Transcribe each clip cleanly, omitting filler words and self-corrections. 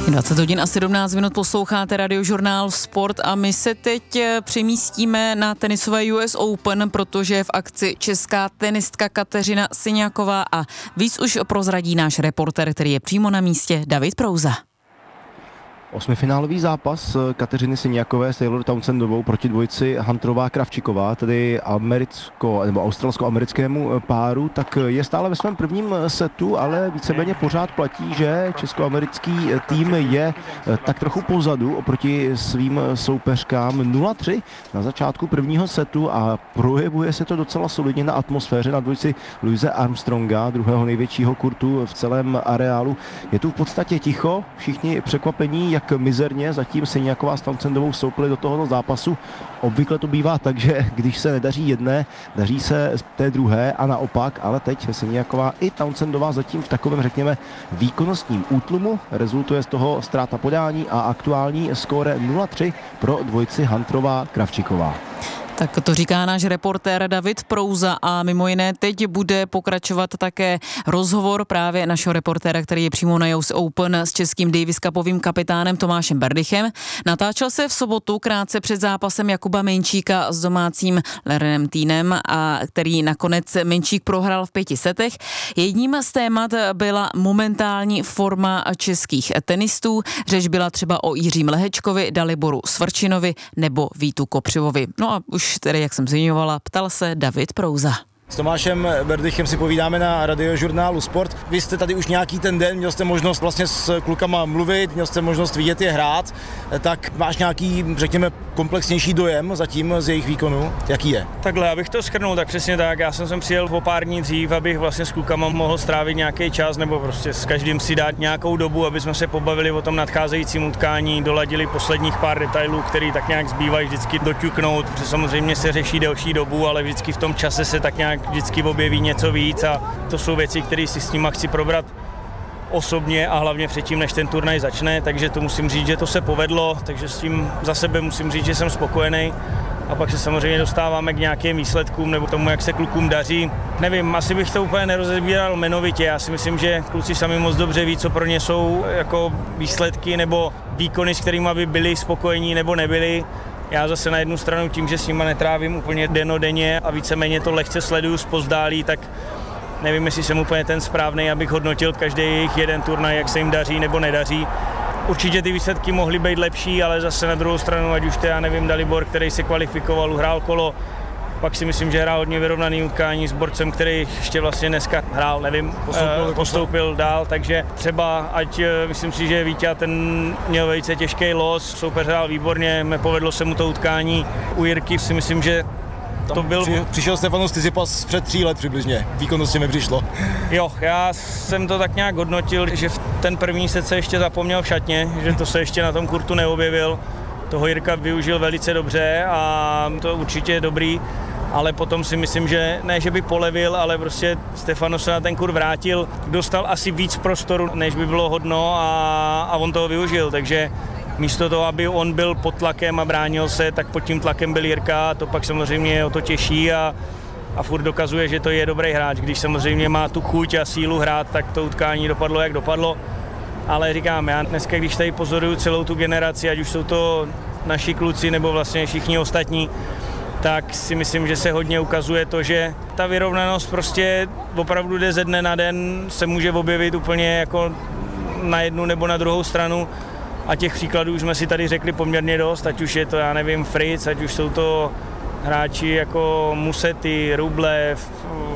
20 hodin a 17 minut posloucháte Radiožurnál Sport a my se teď přemístíme na tenisové US Open, protože je v akci česká tenistka Kateřina Siniaková a víc už prozradí náš reporter, který je přímo na místě, David Prouza. Osmifinálový zápas Kateřiny Siniakové s Taylor Townsendovou proti dvojici Hunterová-Kravčíková, tedy australsko-americkému páru, tak je stále ve svém prvním setu, ale víceméně pořád platí, že českoamerický tým je tak trochu pozadu oproti svým soupeřkám 0-3 na začátku prvního setu a projevuje se to docela solidně na atmosféře na dvojici Louise Armstronga, druhého největšího kurtu v celém areálu. Je tu v podstatě ticho, všichni překvapení, jak mizerně zatím Siniaková s Townsendovou vstoupili do tohoto zápasu. Obvykle to bývá tak, že když se nedaří jedné, daří se té druhé a naopak, ale teď Siniaková i Townsendová zatím v takovém, řekněme, výkonnostním útlumu. Rezultuje z toho ztráta podání a aktuální skóre 0-3 pro dvojici Hunterová-Kravčíková. Tak to říká náš reportér David Prouza a mimo jiné teď bude pokračovat také rozhovor právě našeho reportéra, který je přímo na US Open s českým Davis Cupovým kapitánem Tomášem Berdychem. Natáčel se v sobotu krátce před zápasem Jakuba Menčíka s domácím Larenem Týnem, a který nakonec Menčík prohrál v 5 setech. Jedním z témat byla momentální forma českých tenistů. Řeč byla třeba o Jiřím Lehečkovi, Daliboru Svrčinovi nebo Vítu Kopřivovi. No a už tedy, jak jsem zmiňovala, ptal se David Prouza. S Tomášem Berdychem si povídáme na Radiožurnálu Sport. Vy jste tady už nějaký ten den, měl jste možnost vlastně s klukama mluvit, měl jste možnost vidět je hrát, tak máš nějaký, řekněme, komplexnější dojem zatím z jejich výkonu? Jaký je? Takhle, abych to shrnul, tak přesně tak. Já jsem sem přijel o pár dní dřív, abych vlastně s klukama mohl strávit nějaký čas nebo prostě s každým si dát nějakou dobu, aby jsme se pobavili o tom nadcházejícím utkání, doladili posledních pár detailů, který tak nějak zbývají vždycky doťuknout, protože samozřejmě se řeší delší dobu, ale vždycky v tom čase se tak nějak vždycky objeví něco víc a to jsou věci, které si s nima chci probrat osobně a hlavně předtím, než ten turnaj začne, takže to musím říct, že to se povedlo, takže s tím za sebe musím říct, že jsem spokojený. A pak se samozřejmě dostáváme k nějakým výsledkům nebo tomu, jak se klukům daří. Nevím, asi bych to úplně nerozebíral jmenovitě. Já si myslím, že kluci sami moc dobře ví, co pro ně jsou jako výsledky nebo výkony, s kterými by byli spokojení nebo nebyli. Já zase na jednu stranu tím, že s nima netrávím úplně dennodenně a víceméně to lehce sleduju zpozdálí, tak nevím, jestli jsem úplně ten správný, abych hodnotil každý jejich jeden turnaj, jak se jim daří nebo nedaří. Určitě ty výsledky mohly být lepší, ale zase na druhou stranu, ať už to já nevím, Dalibor, který se kvalifikoval, uhrál kolo, pak si myslím, že hrál hodně vyrovnaný utkání s borcem, který ještě vlastně dneska hrál, nevím, postoupil dál, takže třeba, myslím si, že Vítě ten měl velice těžký los, soupeř hrál výborně, povedlo se mu to utkání. U Jirky si myslím, že to byl... Přišel Stefanos Tsitsipas před 3 let přibližně, výkonnosti mi přišlo. Jo, já jsem to tak nějak hodnotil, že v ten první set se ještě zapomněl v šatně, že to se ještě na tom kurtu neobjevil. Toho Jirka využil velice dobře a to určitě je dobrý, ale potom si myslím, že ne, že by polevil, ale prostě Stefano se na ten kur vrátil, dostal asi víc prostoru, než by bylo hodno a on toho využil, takže místo toho, aby on byl pod tlakem a bránil se, tak pod tím tlakem byl Jirka, to pak samozřejmě o to těší a furt dokazuje, že to je dobrý hráč. Když samozřejmě má tu chuť a sílu hrát, tak to utkání dopadlo, jak dopadlo. Ale říkám, já dneska, když tady pozoruju celou tu generaci, ať už jsou to naši kluci nebo vlastně všichni ostatní, tak si myslím, že se hodně ukazuje to, že ta vyrovnanost prostě opravdu jde ze dne na den, se může objevit úplně jako na jednu nebo na druhou stranu. A těch příkladů už jsme si tady řekli poměrně dost, ať už je to, já nevím, Fritz, ať už jsou to hráči jako Musetti, Rublev,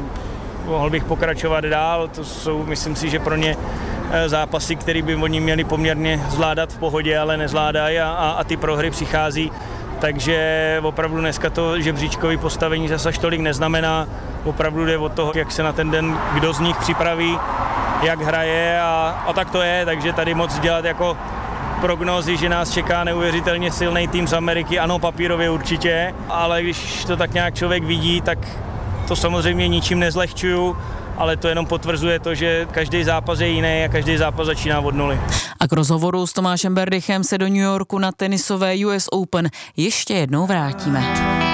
mohl bych pokračovat dál, to jsou, myslím si, že pro ně zápasy, které by oni měli poměrně zvládat v pohodě, ale nezvládají a ty prohry přichází. Takže opravdu dneska to žebříčkové postavení zase až tolik neznamená. Opravdu jde o toho, jak se na ten den kdo z nich připraví, jak hraje a tak to je, takže tady moc dělat jako prognózy, že nás čeká neuvěřitelně silný tým z Ameriky, ano, papírově určitě, ale když to tak nějak člověk vidí, tak to samozřejmě ničím nezlehčuju, ale to jenom potvrzuje to, že každý zápas je jiný a každý zápas začíná od nuly. A k rozhovoru s Tomášem Berdychem se do New Yorku na tenisové US Open ještě jednou vrátíme.